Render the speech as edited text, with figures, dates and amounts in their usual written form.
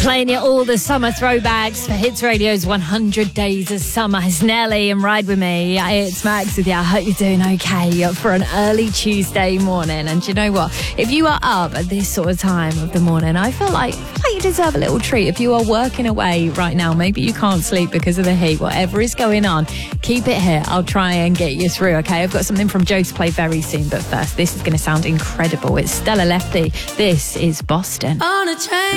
Playing you all the summer throwbacks for Hits Radio's 100 Days of Summer. It's Nelly and Ride With Me. It's Max with you. I hope you're doing okay for an early Tuesday morning. And you know what? If you are up at this sort of time of the morning, I feel like you deserve a little treat. If you are working away right now, maybe you can't sleep because of the heat, whatever is going on, keep it here. I'll try and get you through, okay? I've got something from Joe to play very soon. But first, this is going to sound incredible. It's Stella Lefty. This is Boston. On a train.